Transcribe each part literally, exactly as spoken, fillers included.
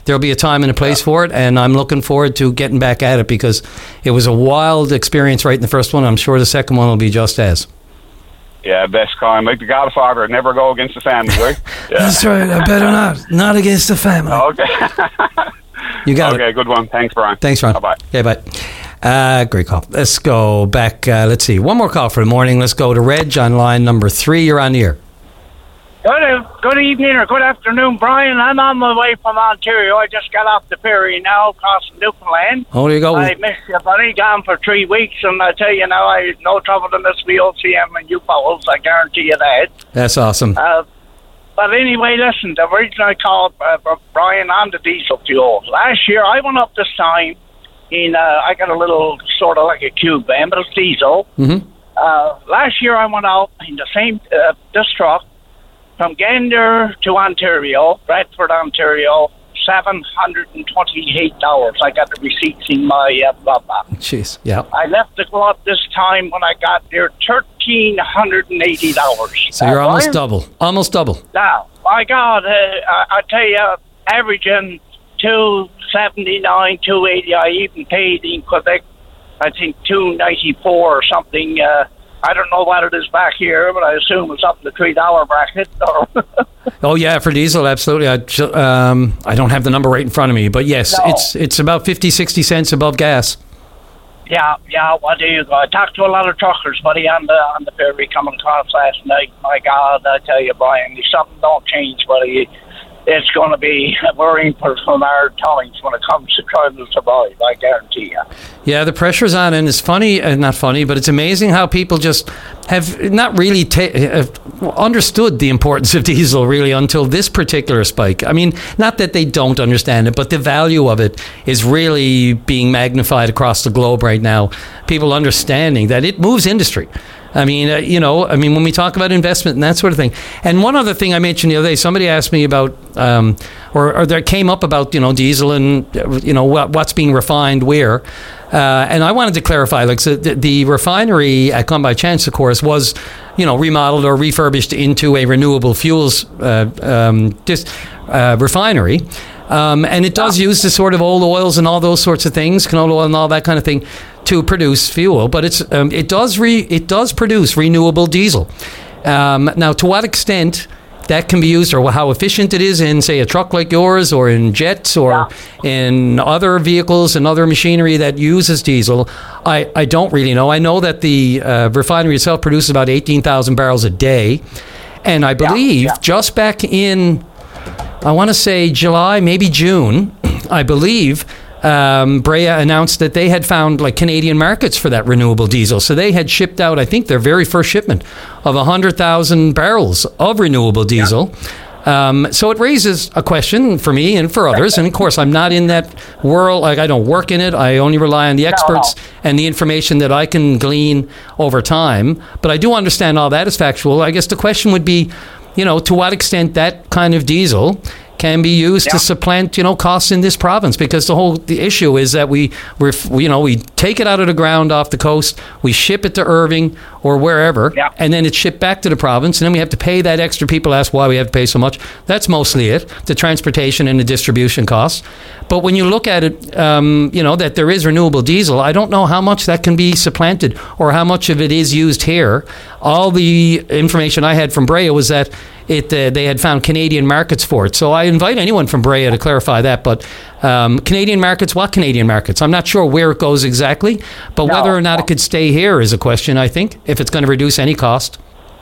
there'll be a time and a place for it, and I'm looking forward to getting back at it because it was a wild experience right in the first one. I'm sure the second one will be just as. Yeah, best kind. Like the Godfather, never go against the family, right? Yeah. That's right. I better not. Not against the family. Okay. You got okay, it. good one. Thanks, Brian. Thanks, Ron. Bye-bye. Okay, bye. Uh, great call. Let's go back. Uh, let's see. One more call for the morning. Let's go to Reg on line number three. You're on the air. Good, good evening or good afternoon, Brian. I'm on my way from Ontario. I just got off the ferry now, crossing Newfoundland. Oh, there you go. I missed you, buddy. Gone for three weeks, and I tell you now, I had no trouble to miss the O C M and you fellows. I guarantee you that. That's awesome. Uh, but anyway, listen, the reason I called uh, Brian on the diesel fuel. Last year, I went up this time in, uh, I got a little sort of like a cube van, but it's diesel. Mm-hmm. Uh, last year, I went out in the same, uh, this truck, from Gander to Ontario, Bradford, Ontario, seven hundred twenty-eight dollars. I got the receipts in my uh, blah, blah. Jeez, yeah. I left the club this time when I got there, one thousand three hundred eighty dollars. So you're uh, almost Brian? double. Almost double. Now, my God, uh, I, I tell you, averaging two seventy-nine, two eighty. I even paid in Quebec, I think two ninety-four or something. Uh, I don't know what it is back here, but I assume it's up in the three dollar bracket. Oh yeah, for diesel, absolutely. I, um, I don't have the number right in front of me, but yes, No. it's it's about fifty, sixty cents above gas. Yeah, yeah. What do you go? I talked to a lot of truckers, buddy, on the on the ferry coming across last night. My God, I tell you, Brian, if something don't change, buddy, it's going to be worrying for from our tummies when it comes to trying to survive. I guarantee you. Yeah, the pressure's on, and it's funny, uh, not funny, but it's amazing how people just have not really ta- uh, understood the importance of diesel really until this particular spike. I mean, not that they don't understand it, but the value of it is really being magnified across the globe right now. People understanding that it moves industry. I mean, uh, you know, I mean, when we talk about investment and that sort of thing. And one other thing I mentioned the other day, somebody asked me about, um, or, or there came up about, you know, diesel and, you know, what, what's being refined where. Uh, and I wanted to clarify, like, so the, the refinery at Come By Chance, of course, was, you know, remodeled or refurbished into a renewable fuels uh, um, just, uh, refinery. Um, and it does use the sort of old oils and all those sorts of things, canola oil and all that kind of thing, to produce fuel. But it's um, it does re, it does produce renewable diesel. Um, now, to what extent that can be used, or how efficient it is in, say, a truck like yours, or in jets, or yeah. in other vehicles and other machinery that uses diesel, I, I don't really know. I know that the uh, refinery itself produces about eighteen thousand barrels a day. And I believe yeah, yeah. just back in, I want to say July, maybe June, I believe, um, Brea announced that they had found like Canadian markets for that renewable diesel. So they had shipped out, I think, their very first shipment of one hundred thousand barrels of renewable diesel. Yeah. Um, so it raises a question for me and for others. And of course, I'm not in that world. Like, I don't work in it. I only rely on the experts no, no. and the information that I can glean over time. But I do understand all that is factual. I guess the question would be, you know, to what extent that kind of diesel can be used yeah. to supplant, you know, costs in this province, because the whole the issue is that we, we're, you know, we take it out of the ground off the coast, we ship it to Irving or wherever, yeah. and then it's shipped back to the province, and then we have to pay that extra. People ask why we have to pay so much. That's mostly it, the transportation and the distribution costs. But when you look at it, um, you know, that there is renewable diesel, I don't know how much that can be supplanted or how much of it is used here. All the information I had from Brea was that it uh, they had found Canadian markets for it. So I invite anyone from Brea to clarify that. But um, Canadian markets, what Canadian markets? I'm not sure where it goes exactly, but no, whether or not no. it could stay here is a question, I think, if it's going to reduce any cost.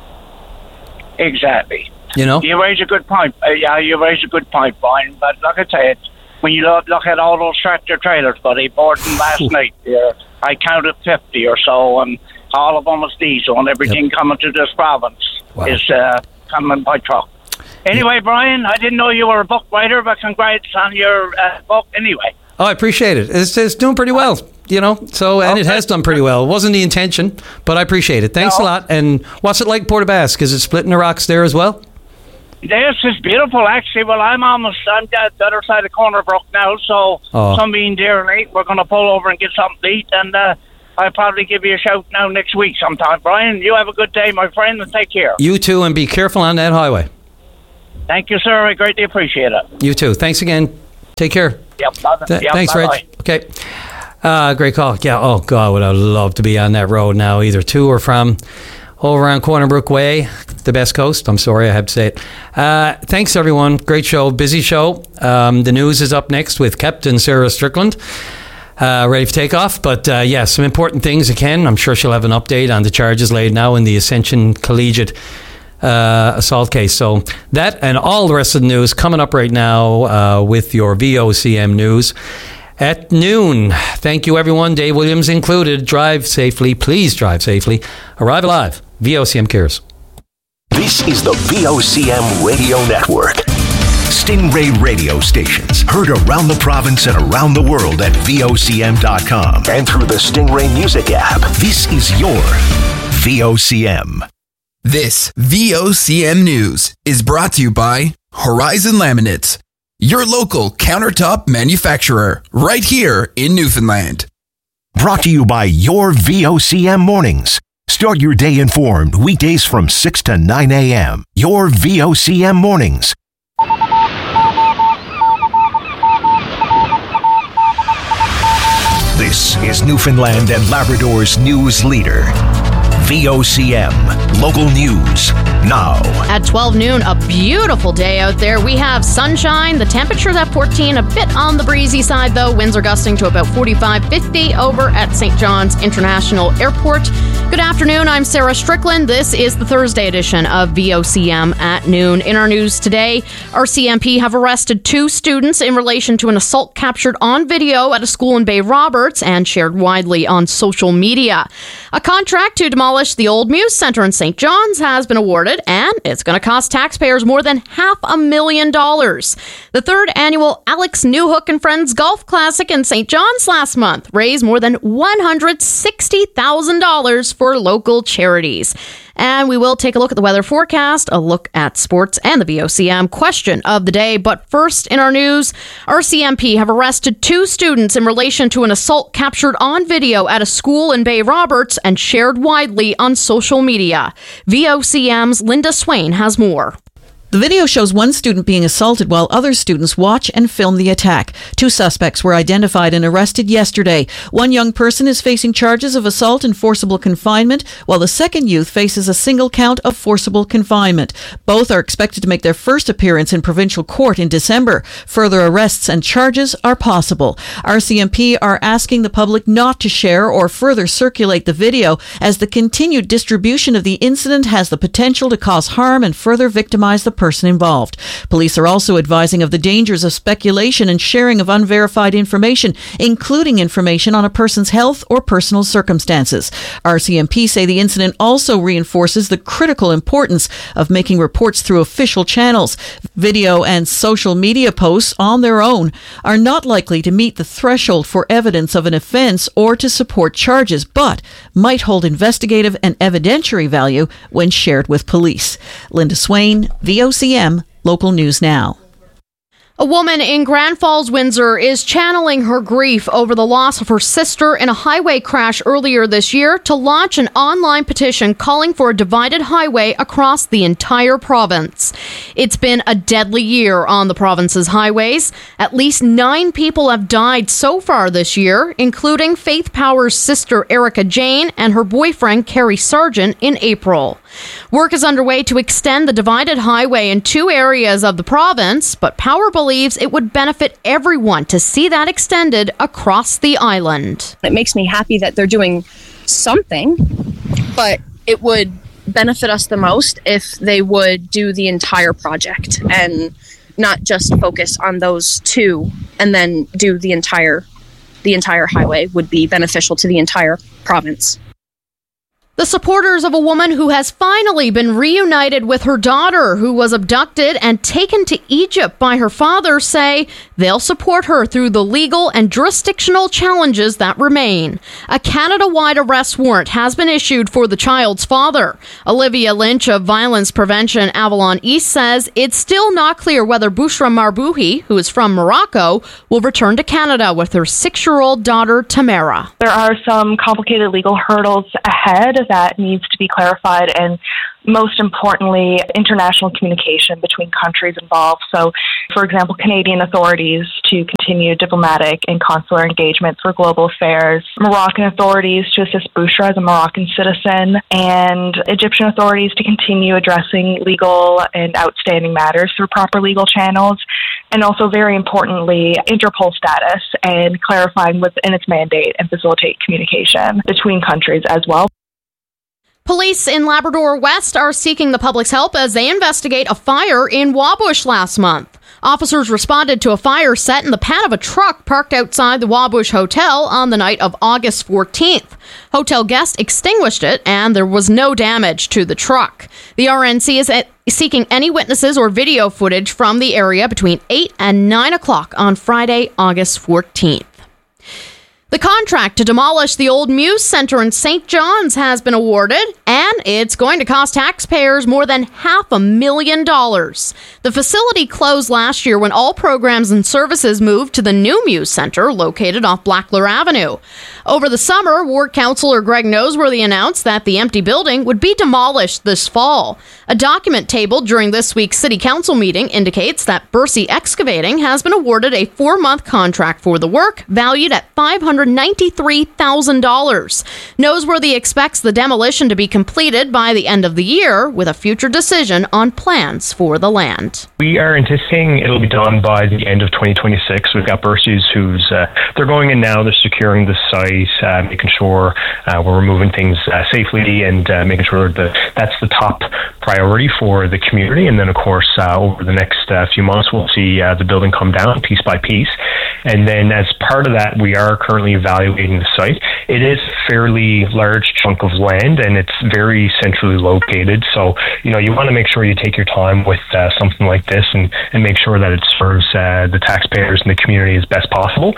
Exactly. You know? You raise a good point. Uh, yeah, you raise a good point, Brian. But like I said, when you look, look at all those tractor trailers, buddy, boarding last night, uh, I counted fifty or so, and all of them was diesel, and everything yep. coming to this province wow. is uh, coming by truck. Anyway, yep. Brian, I didn't know you were a book writer, but congrats on your uh, book anyway. Oh, I appreciate it. It's, it's doing pretty well, you know, so, and okay. it has done pretty well. It wasn't the intention, but I appreciate it. Thanks no. a lot. And what's it like, Port aux Basques? Is it splitting the rocks there as well? Yes, it's beautiful, actually. Well, I'm almost, I'm at the other side of Corner Brook now, so oh. some being there late, we're going to pull over and get something to eat, and uh, I'll probably give you a shout now next week sometime. Brian, you have a good day, my friend, and take care. You too, and be careful on that highway. Thank you, sir. I greatly appreciate it. You too. Thanks again. Take care. Yep. Th- yep thanks, bye-bye. Reg. Okay. Uh, great call. Yeah. Oh, God, would I love to be on that road now, either to or from. Over on Cornerbrook Way, the best coast. I'm sorry, I have to say it. Uh, thanks, everyone. Great show. Busy show. Um, the news is up next with Captain Sarah Strickland. Uh, ready for takeoff. But, uh, yeah, some important things again. I'm sure she'll have an update on the charges laid now in the Ascension Collegiate uh, assault case. So that and all the rest of the news coming up right now uh, with your V O C M news at noon. Thank you, everyone. Dave Williams included. Drive safely. Please drive safely. Arrive alive. V O C M cares. This is the V O C M Radio Network. Stingray radio stations heard around the province and around the world at V O C M dot com and through the Stingray Music app. This is your V O C M. This V O C M News is brought to you by Horizon Laminates, your local countertop manufacturer, right here in Newfoundland. Brought to you by your V O C M Mornings. Start your day informed weekdays from six to nine a.m. Your V O C M Mornings. This is Newfoundland and Labrador's news leader. V O C M, local news, now. At twelve noon, a beautiful day out there. We have sunshine. The temperature's at fourteen, a bit on the breezy side, though. Winds are gusting to about forty-five, fifty over at Saint John's International Airport. Good afternoon. I'm Sarah Strickland. This is the Thursday edition of V O C M at noon. In our news today, R C M P have arrested two students in relation to an assault captured on video at a school in Bay Roberts and shared widely on social media. A contract to demolish the old Muse Centre in Saint John's has been awarded, and it's going to cost taxpayers more than half a million dollars. The third annual Alex Newhook and Friends Golf Classic in Saint John's last month raised more than one hundred sixty thousand dollars for local charities. And we will take a look at the weather forecast, a look at sports, and the V O C M question of the day. But first, in our news, R C M P have arrested two students in relation to an assault captured on video at a school in Bay Roberts and shared widely on social media. V O C M's Linda Swain has more. The video shows one student being assaulted while other students watch and film the attack. Two suspects were identified and arrested yesterday. One young person is facing charges of assault and forcible confinement, while the second youth faces a single count of forcible confinement. Both are expected to make their first appearance in provincial court in December. Further arrests and charges are possible. R C M P are asking the public not to share or further circulate the video, as the continued distribution of the incident has the potential to cause harm and further victimize the person involved. Police are also advising of the dangers of speculation and sharing of unverified information, including information on a person's health or personal circumstances. R C M P say the incident also reinforces the critical importance of making reports through official channels. Video and social media posts on their own are not likely to meet the threshold for evidence of an offence or to support charges, but might hold investigative and evidentiary value when shared with police. Linda Swain, V O C M, Local News Now. A woman in Grand Falls, Windsor, is channeling her grief over the loss of her sister in a highway crash earlier this year to launch an online petition calling for a divided highway across the entire province. It's been a deadly year on the province's highways. At least nine people have died so far this year, including Faith Power's sister Erica Jane and her boyfriend Kerry Sargent in April. Work is underway to extend the divided highway in two areas of the province, but Power believes it would benefit everyone to see that extended across the island. It makes me happy that they're doing something, but it would benefit us the most if they would do the entire project and not just focus on those two and then do the entire the entire highway would be beneficial to the entire province. The supporters of a woman who has finally been reunited with her daughter, who was abducted and taken to Egypt by her father, say they'll support her through the legal and jurisdictional challenges that remain. A Canada-wide arrest warrant has been issued for the child's father. Olivia Lynch of Violence Prevention Avalon East says it's still not clear whether Bushra Marbouhi, who is from Morocco, will return to Canada with her six-year-old daughter, Tamara. There are some complicated legal hurdles ahead, of that needs to be clarified, and most importantly, international communication between countries involved. So, for example, Canadian authorities to continue diplomatic and consular engagement for global affairs, Moroccan authorities to assist Bushra as a Moroccan citizen, and Egyptian authorities to continue addressing legal and outstanding matters through proper legal channels, and also, very importantly, Interpol status and clarifying within its mandate and facilitate communication between countries as well. Police in Labrador West are seeking the public's help as they investigate a fire in Wabush last month. Officers responded to a fire set in the pan of a truck parked outside the Wabush Hotel on the night of August fourteenth. Hotel guests extinguished it, and there was no damage to the truck. The R N C is seeking any witnesses or video footage from the area between eight and nine o'clock on Friday, August fourteenth. The contract to demolish the old Muse Centre in Saint John's has been awarded, and it's going to cost taxpayers more than half a million dollars. The facility closed last year when all programs and services moved to the new Muse Centre located off Blackler Avenue. Over the summer, Ward Councillor Greg Noseworthy announced that the empty building would be demolished this fall. A document tabled during this week's City Council meeting indicates that Bercy Excavating has been awarded a four-month contract for the work, valued at five hundred ninety-three thousand dollars. Noseworthy expects the demolition to be completed by the end of the year, with a future decision on plans for the land. We are anticipating it'll be done by the end of twenty twenty-six. We've got Bercy's who's uh, they're going in now. They're securing the site, uh, making sure uh, we're removing things uh, safely, and uh, making sure that that's the top priority for the community. And then, of course, uh, over the next uh, few months, we'll see uh, the building come down piece by piece. And then, as part of that, we are currently evaluating the site. It is a fairly large chunk of land, and it's very centrally located. So, you know, you want to make sure you take your time with uh, something like this, and, and make sure that it serves uh, the taxpayers and the community as best possible.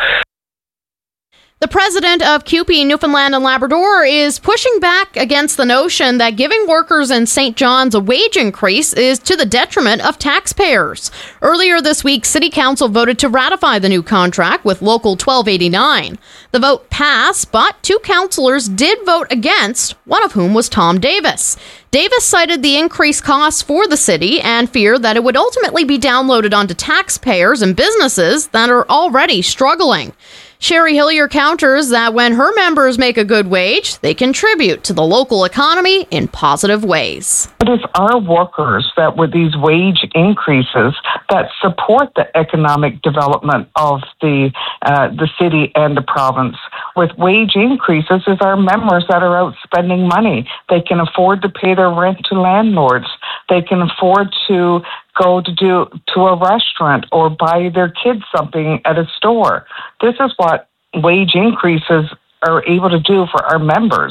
The president of C U P E Newfoundland and Labrador is pushing back against the notion that giving workers in Saint John's a wage increase is to the detriment of taxpayers. Earlier this week, City Council voted to ratify the new contract with Local twelve eighty-nine. The vote passed, but two councillors did vote against, one of whom was Tom Davis. Davis cited the increased costs for the city and feared that it would ultimately be downloaded onto taxpayers and businesses that are already struggling. Sherry Hillier counters that when her members make a good wage, they contribute to the local economy in positive ways. It is our workers that with these wage increases that support the economic development of the uh, the city and the province. With wage increases, it's our members that are out spending money. They can afford to pay their rent to landlords. They can afford to go to do to a restaurant or buy their kids something at a store. This is what wage increases are able to do for our members.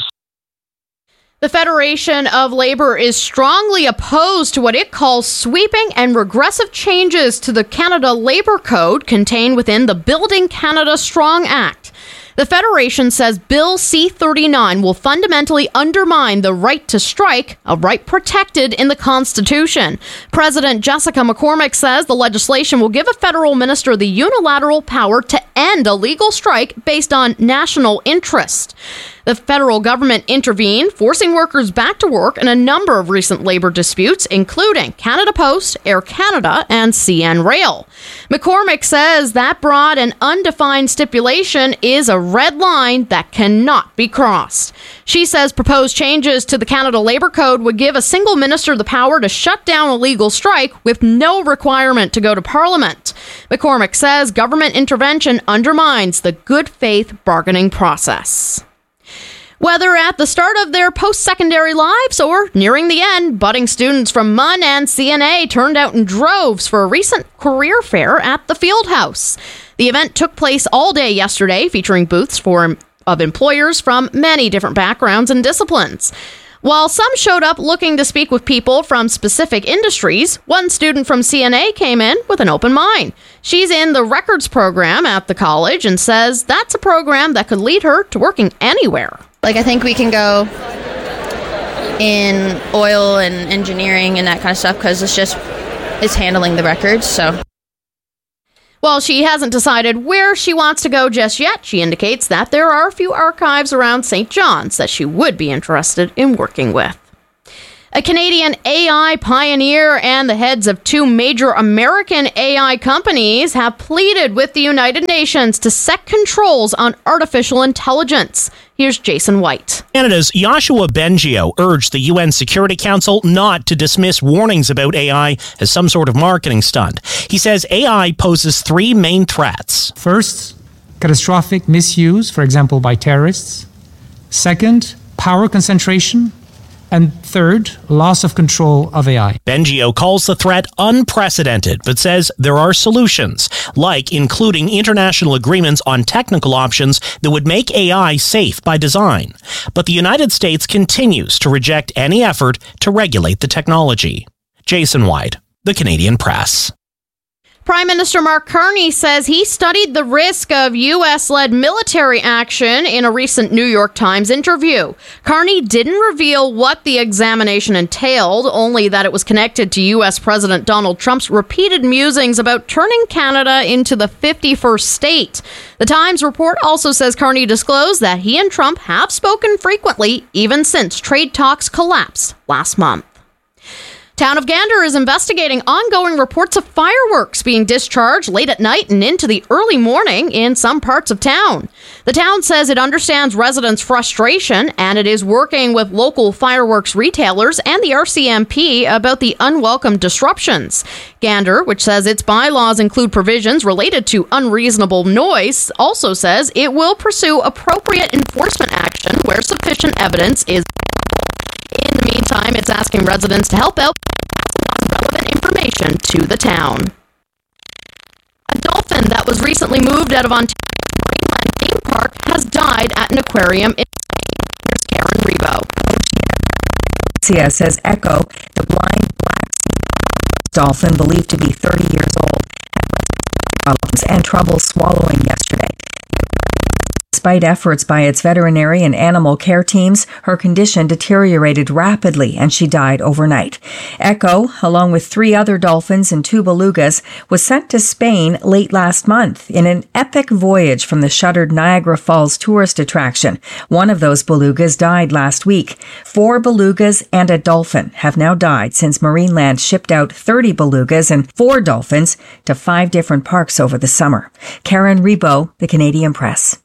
The Federation of Labour is strongly opposed to what it calls sweeping and regressive changes to the Canada Labour Code contained within the Building Canada Strong Act. The Federation says Bill C thirty-nine will fundamentally undermine the right to strike, a right protected in the Constitution. President Jessica McCormick says the legislation will give a federal minister the unilateral power to end a legal strike based on national interest. The federal government intervened, forcing workers back to work in a number of recent labor disputes, including Canada Post, Air Canada, and C N Rail. McCormick says that broad and undefined stipulation is a red line that cannot be crossed. She says proposed changes to the Canada Labour Code would give a single minister the power to shut down a legal strike with no requirement to go to Parliament. McCormick says government intervention undermines the good faith bargaining process. Whether at the start of their post-secondary lives or nearing the end, budding students from M U N and C N A turned out in droves for a recent career fair at the Fieldhouse. The event took place all day yesterday, featuring booths for of employers from many different backgrounds and disciplines. While some showed up looking to speak with people from specific industries, one student from C N A came in with an open mind. She's in the records program at the college and says that's a program that could lead her to working anywhere. Like, I think we can go in oil and engineering and that kind of stuff because it's just, it's handling the records, so. While she hasn't decided where she wants to go just yet, she indicates that there are a few archives around Saint John's that she would be interested in working with. A Canadian A I pioneer and the heads of two major American A I companies have pleaded with the United Nations to set controls on artificial intelligence. Here's Jason White. Canada's Yoshua Bengio urged the U N Security Council not to dismiss warnings about A I as some sort of marketing stunt. He says A I poses three main threats. First, catastrophic misuse, for example, by terrorists. Second, power concentration. And third, loss of control of A I. Bengio calls the threat unprecedented, but says there are solutions, like including international agreements on technical options that would make A I safe by design. But the United States continues to reject any effort to regulate the technology. Jason White, The Canadian Press. Prime Minister Mark Carney says he studied the risk of U S-led military action in a recent New York Times interview. Carney didn't reveal what the examination entailed, only that it was connected to U S President Donald Trump's repeated musings about turning Canada into the fifty-first state. The Times report also says Carney disclosed that he and Trump have spoken frequently, even since trade talks collapsed last month. Town of Gander is investigating ongoing reports of fireworks being discharged late at night and into the early morning in some parts of town. The town says it understands residents' frustration, and it is working with local fireworks retailers and the R C M P about the unwelcome disruptions. Gander, which says its bylaws include provisions related to unreasonable noise, also says it will pursue appropriate enforcement action where sufficient evidence is. In the meantime, it's asking residents to help out with relevant information to the town. A dolphin that was recently moved out of Ontario's Marineland theme park has died at an aquarium in Here's Karen Rebo. Cia says Echo, the blind black sea dolphin believed to be thirty years old, had problems and trouble swallowing yesterday. Despite efforts by its veterinary and animal care teams, her condition deteriorated rapidly and she died overnight. Echo, along with three other dolphins and two belugas, was sent to Spain late last month in an epic voyage from the shuttered Niagara Falls tourist attraction. One of those belugas died last week. Four belugas and a dolphin have now died since Marineland shipped out thirty belugas and four dolphins to five different parks over the summer. Karen Rebo, The Canadian Press.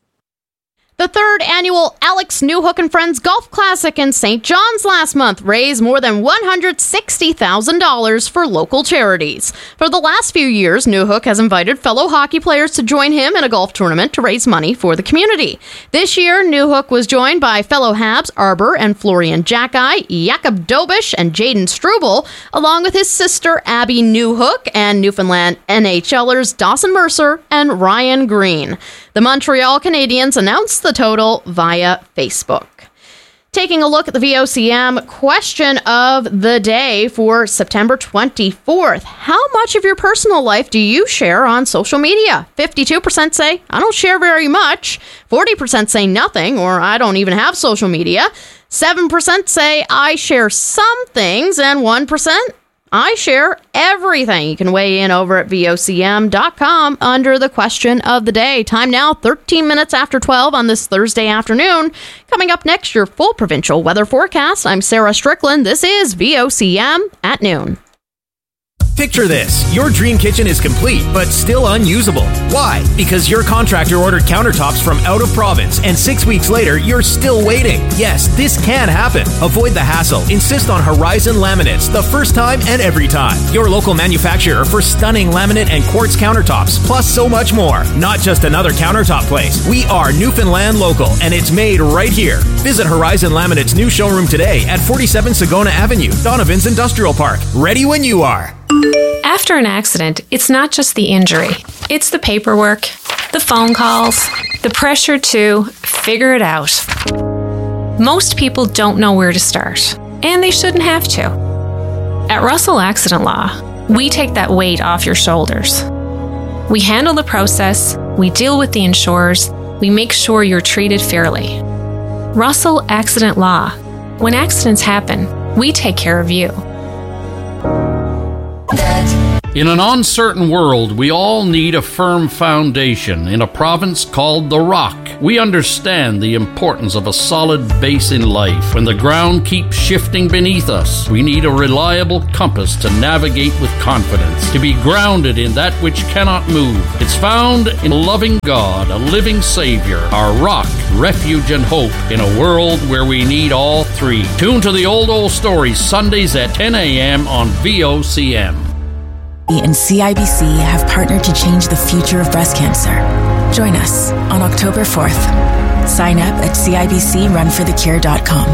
The third annual Alex Newhook and Friends Golf Classic in Saint John's last month raised more than one hundred sixty thousand dollars for local charities. For the last few years, Newhook has invited fellow hockey players to join him in a golf tournament to raise money for the community. This year, Newhook was joined by fellow Habs Arbor and Florian Jackeye, Jakob Dobish, and Jaden Struble, along with his sister Abby Newhook and Newfoundland NHLers Dawson Mercer and Ryan Green. The Montreal Canadiens announced the total via Facebook. Taking a look at the V O C M question of the day for September twenty-fourth. How much of your personal life do you share on social media? fifty-two percent say, I don't share very much. forty percent say nothing, or I don't even have social media. seven percent say, I share some things, and one percent I share everything. You can weigh in over at V O C M dot com under the question of the day. Time now, thirteen minutes after twelve on this Thursday afternoon. Coming up next, your full provincial weather forecast. I'm Sarah Strickland. This is V O C M at noon. Picture this. Your dream kitchen is complete, but still unusable. Why? Because your contractor ordered countertops from out of province, and six weeks later, you're still waiting. Yes, this can happen. Avoid the hassle. Insist on Horizon Laminates, the first time and every time. Your local manufacturer for stunning laminate and quartz countertops, plus so much more. Not just another countertop place. We are Newfoundland local, and it's made right here. Visit Horizon Laminate's new showroom today at forty-seven Sagona Avenue, Donovan's Industrial Park. Ready when you are. After an accident, it's not just the injury. It's the paperwork, the phone calls, the pressure to figure it out. Most people don't know where to start, and they shouldn't have to. At Russell Accident Law, we take that weight off your shoulders. We handle the process, we deal with the insurers, we make sure you're treated fairly. Russell Accident Law. When accidents happen, we take care of you. In an uncertain world, we all need a firm foundation in a province called the Rock. We understand the importance of a solid base in life. When the ground keeps shifting beneath us, we need a reliable compass to navigate with confidence, to be grounded in that which cannot move. It's found in a loving God, a living Savior, our rock, refuge, and hope in a world where we need all three. Tune to the Old Old Stories Sundays at ten a.m. on V O C M. And C I B C have partnered to change the future of breast cancer. Join us on October fourth. Sign up at C I B C run for the cure dot com.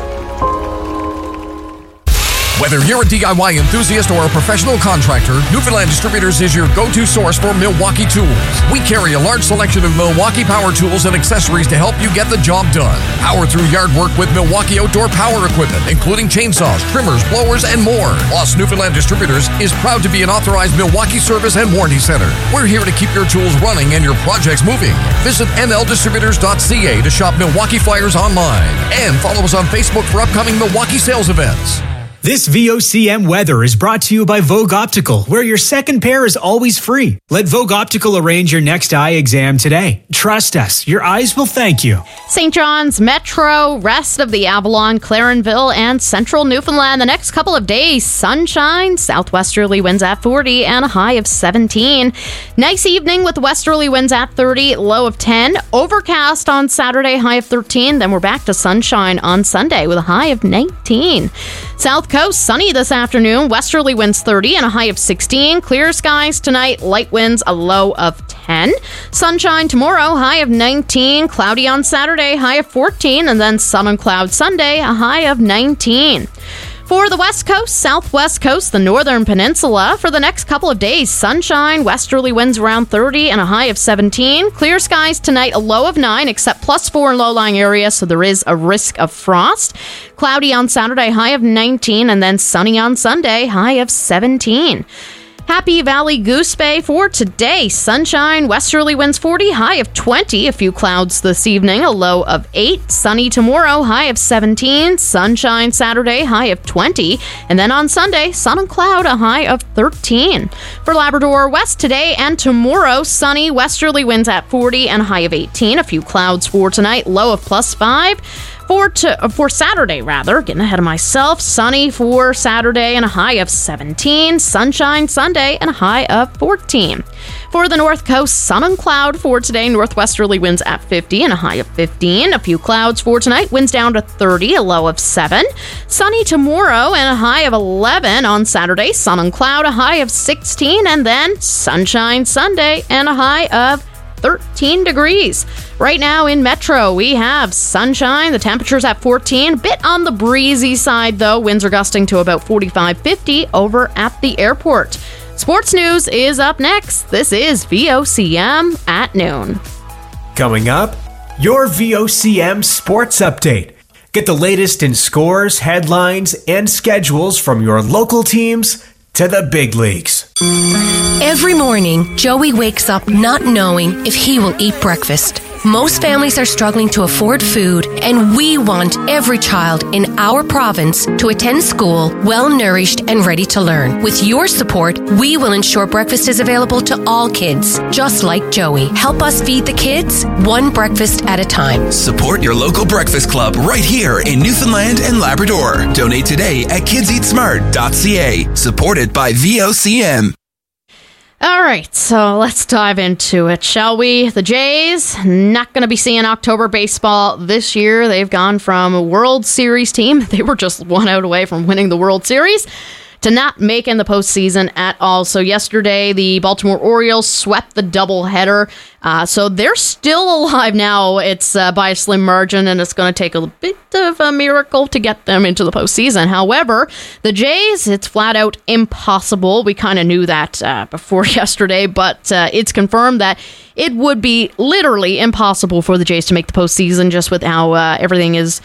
Whether you're a D I Y enthusiast or a professional contractor, Newfoundland Distributors is your go-to source for Milwaukee tools. We carry a large selection of Milwaukee power tools and accessories to help you get the job done. Power through yard work with Milwaukee outdoor power equipment, including chainsaws, trimmers, blowers, and more. Plus, Newfoundland Distributors is proud to be an authorized Milwaukee service and warranty center. We're here to keep your tools running and your projects moving. Visit N L distributors dot C A to shop Milwaukee flyers online. And follow us on Facebook for upcoming Milwaukee sales events. This V O C M weather is brought to you by Vogue Optical, where your second pair is always free. Let Vogue Optical arrange your next eye exam today. Trust us, your eyes will thank you. Saint John's Metro, rest of the Avalon, Clarenville, and central Newfoundland. The next couple of days, sunshine, southwesterly winds at forty, and a high of seventeen. Nice evening with westerly winds at thirty, low of ten. Overcast on Saturday, high of thirteen. Then we're back to sunshine on Sunday with a high of nineteen. South Coast, sunny this afternoon, westerly winds thirty and a high of sixteen. Clear skies tonight, light winds, a low of ten. Sunshine tomorrow, high of nineteen. Cloudy on Saturday, high of fourteen. And then sun and cloud Sunday, a high of nineteen. For the West Coast, Southwest Coast, the Northern Peninsula, for the next couple of days, sunshine, westerly winds around thirty and a high of seventeen. Clear skies tonight, a low of nine, except plus four in low-lying areas, so there is a risk of frost. Cloudy on Saturday, high of nineteen, and then sunny on Sunday, high of seventeen. Happy Valley Goose Bay for today. Sunshine, westerly winds forty, high of twenty. A few clouds this evening, a low of eight. Sunny tomorrow, high of seventeen. Sunshine Saturday, high of twenty. And then on Sunday, sun and cloud, a high of thirteen. For Labrador West today and tomorrow, sunny, westerly winds at forty and a high of eighteen. A few clouds for tonight, low of plus five. For, to, for Saturday, rather, getting ahead of myself, sunny for Saturday and a high of seventeen, sunshine Sunday and a high of fourteen. For the North Coast, sun and cloud for today, northwesterly winds at fifty and a high of fifteen. A few clouds for tonight, winds down to thirty, a low of seven. Sunny tomorrow and a high of eleven. On Saturday, sun and cloud, a high of sixteen, and then sunshine Sunday and a high of thirteen degrees. Right now in Metro, we have sunshine. The temperature's at fourteen. Bit on the breezy side, though. Winds are gusting to about forty-five fifty over at the airport. Sports news is up next. This is V O C M at noon. Coming up, your V O C M Sports Update. Get the latest in scores, headlines, and schedules from your local teams to the big leagues. Every morning, Joey wakes up not knowing if he will eat breakfast. Most families are struggling to afford food, and we want every child in our province to attend school well-nourished and ready to learn. With your support, we will ensure breakfast is available to all kids, just like Joey. Help us feed the kids, one breakfast at a time. Support your local breakfast club right here in Newfoundland and Labrador. Donate today at kids eat smart dot c a. Supported by V O C M. All right, so let's dive into it, shall we? The Jays, not going to be seeing October baseball this year. They've gone from a World Series team, they were just one out away from winning the World Series, to not making the postseason at all. So yesterday, the Baltimore Orioles swept the doubleheader. Uh, so they're still alive now. It's uh, by a slim margin, and it's going to take a bit of a miracle to get them into the postseason. However, the Jays, it's flat out impossible. We kind of knew that uh, before yesterday, but uh, it's confirmed that it would be literally impossible for the Jays to make the postseason just with how uh, everything is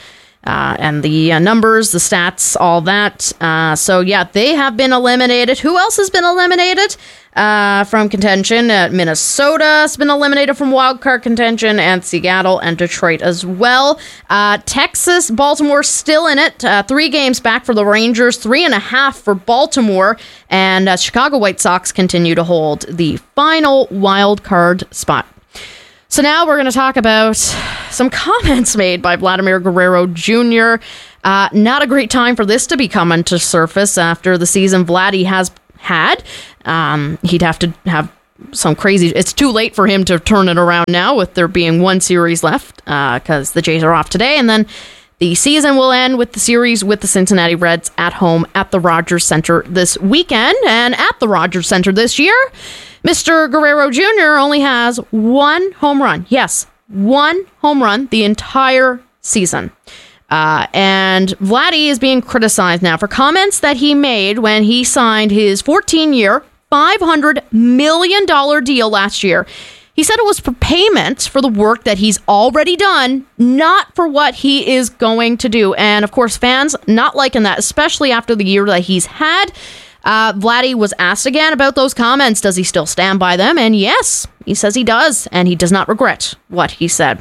Uh, and the uh, numbers, the stats, all that. Uh, so, yeah, they have been eliminated. Who else has been eliminated uh, from contention? Uh, Minnesota has been eliminated from wildcard contention, and Seattle and Detroit as well. Uh, Texas, Baltimore still in it. Uh, three games back for the Rangers, three and a half for Baltimore. And uh, Chicago White Sox continue to hold the final wildcard spot. So now we're going to talk about some comments made by Vladimir Guerrero Junior Uh, not a great time for this to be coming to surface after the season Vladdy has had. Um, he'd have to have some crazy... It's too late for him to turn it around now with there being one series left because uh, the Jays are off today. And then the season will end with the series with the Cincinnati Reds at home at the Rogers Center this weekend. And at the Rogers Center this year, Mister Guerrero Junior only has one home run. Yes, one home run the entire season. Uh, and Vladdy is being criticized now for comments that he made when he signed his fourteen-year, five hundred million dollars deal last year. He said it was for payment for the work that he's already done, not for what he is going to do. And, of course, fans not liking that, especially after the year that he's had. Uh, Vladdy was asked again about those comments. Does he still stand by them? And yes, he says he does, and he does not regret what he said.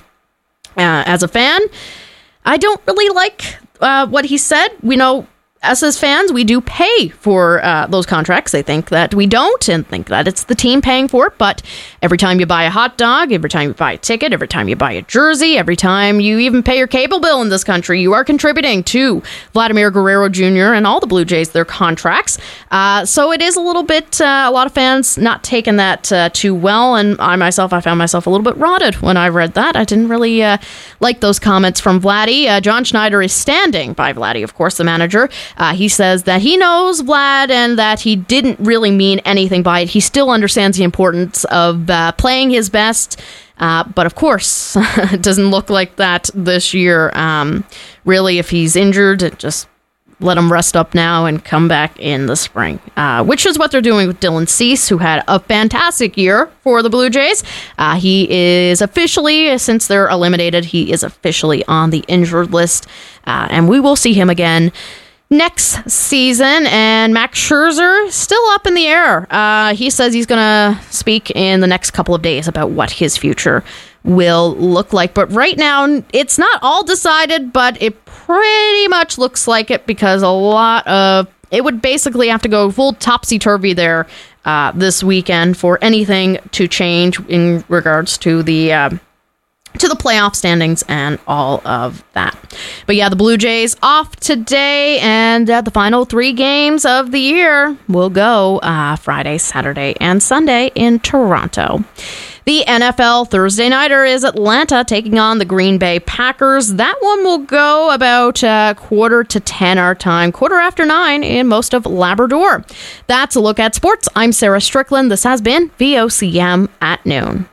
Uh, as a fan, I don't really like uh, what he said. We know, us as fans, we do pay for uh, those contracts. They think that we don't and think that it's the team paying for it. But every time you buy a hot dog, every time you buy a ticket, every time you buy a jersey, every time you even pay your cable bill in this country, you are contributing to Vladimir Guerrero Junior and all the Blue Jays, their contracts. Uh, so it is a little bit, uh, a lot of fans not taking that uh, too well. And I myself, I found myself a little bit rotted when I read that. I didn't really uh, like those comments from Vladdy. Uh, John Schneider is standing by Vladdy, of course, the manager. Uh, he says that he knows Vlad and that he didn't really mean anything by it. He still understands the importance of uh, playing his best. Uh, but of course, it doesn't look like that this year. Um, really, if he's injured, just let him rest up now and come back in the spring, uh, which is what they're doing with Dylan Cease, who had a fantastic year for the Blue Jays. Uh, he is officially, since they're eliminated, he is officially on the injured list. Uh, and we will see him again next season. And Max Scherzer still up in the air. Uh, he says he's going to speak in the next couple of days about what his future will look like. But right now, it's not all decided, but it pretty much looks like it because a lot of it would basically have to go full topsy-turvy there uh, this weekend for anything to change in regards to the uh, to the playoff standings and all of that. But yeah, the Blue Jays off today, and uh, the final three games of the year will go uh, Friday, Saturday, and Sunday in Toronto. The N F L Thursday nighter is Atlanta taking on the Green Bay Packers. That one will go about uh, quarter to ten our time, quarter after nine in most of Labrador. That's a look at sports. I'm Sarah Strickland. This has been V O C M at noon.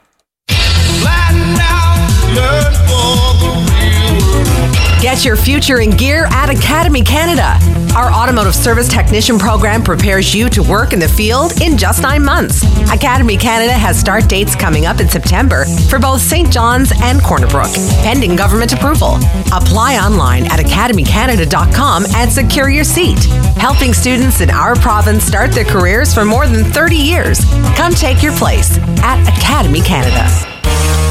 Get your future in gear at Academy Canada. Our automotive service technician program prepares you to work in the field in just nine months. Academy Canada has start dates coming up in September for both Saint John's and Corner Brook, pending government approval. Apply online at academy canada dot com and secure your seat. Helping students in our province start their careers for more than thirty years. Come take your place at Academy Canada.